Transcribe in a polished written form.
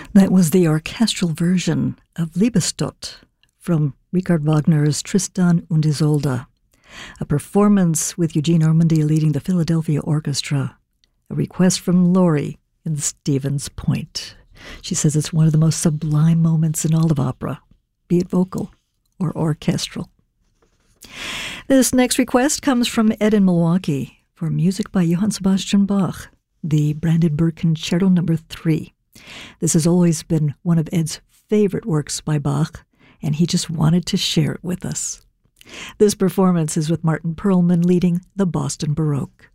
That was the orchestral version of Liebestod from Richard Wagner's Tristan und Isolde, a performance with Eugene Ormandy leading the Philadelphia Orchestra, a request from Lori in Stevens Point. She says it's one of the most sublime moments in all of opera, be it vocal or orchestral. This next request comes from Ed in Milwaukee for music by Johann Sebastian Bach, the Brandenburg Concerto No. 3. This has always been one of Ed's favorite works by Bach, and he just wanted to share it with us. This performance is with Martin Perlman leading the Boston Baroque.